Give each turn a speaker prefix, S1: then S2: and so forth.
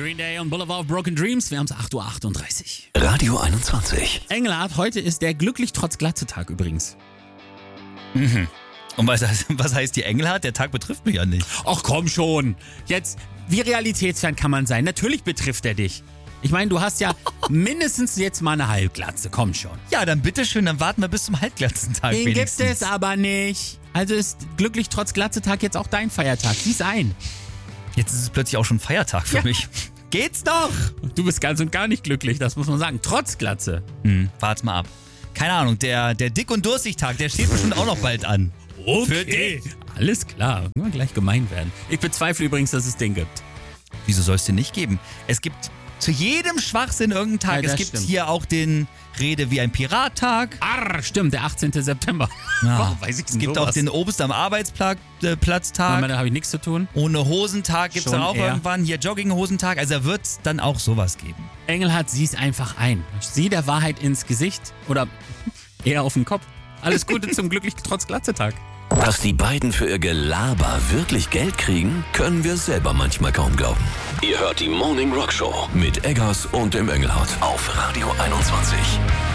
S1: Green Day und Boulevard of Broken Dreams. Wir haben es 8.38
S2: Uhr. Radio 21.
S1: Engelhardt, heute ist der glücklich trotz Glatze-Tag übrigens.
S3: Und was heißt die Engelhardt? Der Tag betrifft mich ja nicht.
S1: Ach komm schon. Jetzt, wie realitätsfern kann man sein? Natürlich betrifft er dich. Ich meine, du hast ja mindestens jetzt mal eine Halbglatze. Komm schon.
S3: Ja, dann bitteschön, dann warten wir bis zum Halbglatzentag
S1: Den
S3: wenigstens.
S1: gibt es aber nicht. Also ist glücklich trotz Glatze-Tag jetzt auch dein Feiertag. Sieh's ein.
S3: Jetzt ist es plötzlich auch schon Feiertag für mich. Geht's doch?
S1: Du bist ganz und gar nicht glücklich, das muss man sagen. Trotz Glatze.
S3: Wart's mal ab. Keine Ahnung, der Dick- und Durstig-Tag, der steht bestimmt auch noch bald an. Für dich.
S1: Alles klar. Nur gleich gemein werden. Ich bezweifle übrigens, dass es den gibt.
S3: Wieso soll es den nicht geben? Es gibt zu jedem Schwachsinn irgendeinen Tag.
S1: Ja,
S3: Es
S1: das
S3: gibt
S1: stimmt.
S3: hier auch den Rede wie ein Pirat-Tag.
S1: Stimmt, der 18. September.
S3: Ja.
S1: Weiß ich
S3: Es gibt auch den Obst am Arbeitsplatz-Tag.
S1: Da habe ich nichts zu tun.
S3: Ohne Hosentag gibt es
S1: Schon
S3: dann auch
S1: eher.
S3: irgendwann. Hier Jogginghosentag. Also da wird es dann auch sowas geben.
S1: Engelhardt, sieh's einfach ein. Sieh der Wahrheit ins Gesicht oder eher auf den Kopf. Alles Gute zum glücklich trotz Glatze-Tag.
S2: Dass die beiden für ihr Gelaber wirklich Geld kriegen, können wir selber manchmal kaum glauben. Ihr hört die Morning Rock Show mit Eggers und dem Engelhardt auf Radio 21.